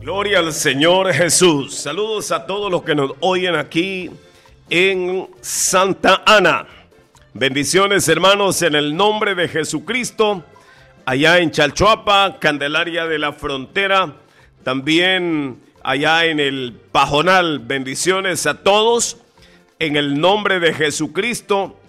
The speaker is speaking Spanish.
Gloria al Señor Jesús. Saludos a todos los que nos oyen aquí en Santa Ana. Bendiciones, hermanos, en el nombre de Jesucristo. Allá en Chalchuapa, Candelaria de la Frontera, también allá en el Pajonal. Bendiciones a todos en el nombre de Jesucristo.